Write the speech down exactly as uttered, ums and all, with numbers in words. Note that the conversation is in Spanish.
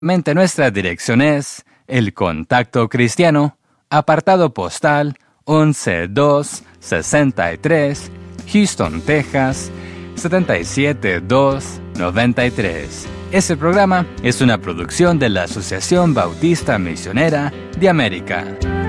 Mente, nuestra dirección es El Contacto Cristiano, apartado postal once dos sesenta y tres, Houston, Texas, setenta y siete dos noventa y tres. Este programa es una producción de la Asociación Bautista Misionera de América.